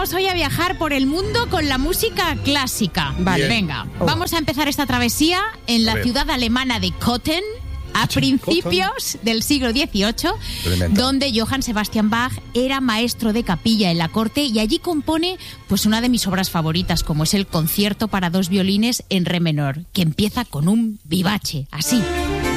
vamos hoy a viajar por el mundo con la música clásica. Vale. Venga, vamos a empezar esta travesía en la ciudad alemana de Cothen, a principios del siglo XVIII, donde Johann Sebastian Bach era maestro de capilla en la corte y allí compone pues una de mis obras favoritas, como es el concierto para 2 violines en re menor, que empieza con un vivace, así.